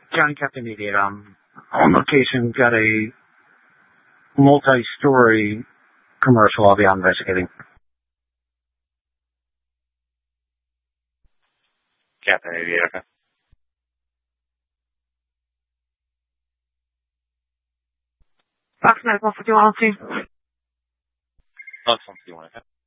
Johnny Captain 88. On location, got a multi-story commercial I'll be investigating. Captain 88, okay. Fox Medical 5102. Fox 51, okay.